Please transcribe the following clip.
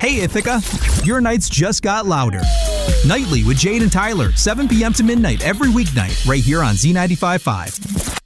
Hey, Ithaca. Your nights just got louder. Nightly with Jade and Tyler, 7 p.m. to midnight every weeknight, right here on Z95.5.